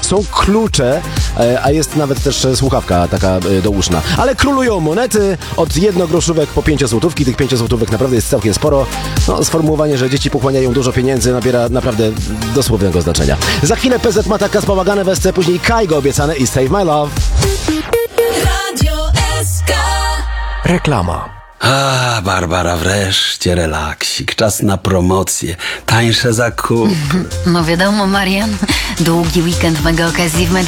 są klucze, a jest nawet też słuchawka taka douszna. Ale królują monety od 1 groszówek po 5 złotówki. Tych 5 złotówek naprawdę jest całkiem sporo. No, sformułowanie, że dzieci pochłaniają dużo pieniędzy, nabiera naprawdę dosłownego znaczenia. Za chwilę PZ Mataka z Bałagane Wesce, później Kaigo obiecane i Save My Love. Radio SK. Reklama. Barbara, wreszcie relaksik. Czas na promocję. Tańsze zakupy. No wiadomo, Marian. Długi weekend mega okazji w